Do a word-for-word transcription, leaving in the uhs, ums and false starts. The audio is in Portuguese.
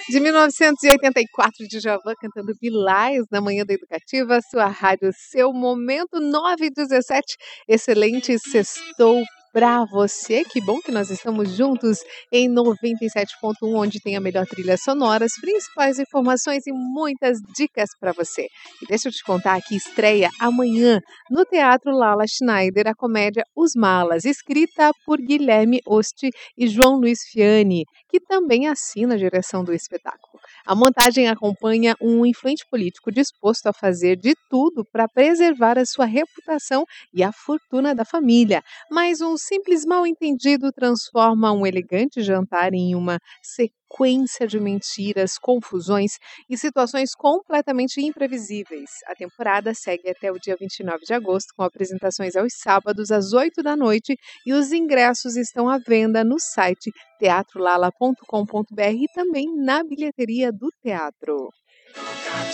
De mil novecentos e oitenta e quatro, Djavan cantando Bilais na Manhã da Educativa, sua rádio, seu momento, nove e dezessete. Excelente sextou pra você. Que bom que nós estamos juntos em noventa e sete ponto um, onde tem a melhor trilha sonora, as principais informações e muitas dicas para você. E deixa eu te contar que estreia amanhã no Teatro Lala Schneider a comédia Os Malas, escrita por Guilherme Osti e João Luiz Fiani, que também assina a direção do espetáculo. A montagem acompanha um influente político disposto a fazer de tudo para preservar a sua reputação e a fortuna da família, mas um simples mal-entendido transforma um elegante jantar em uma sequência de mentiras, confusões e situações completamente imprevisíveis. A temporada segue até o dia vinte e nove de agosto, com apresentações aos sábados às oito da noite, e os ingressos estão à venda no site teatro lala ponto com ponto br e também na bilheteria do teatro.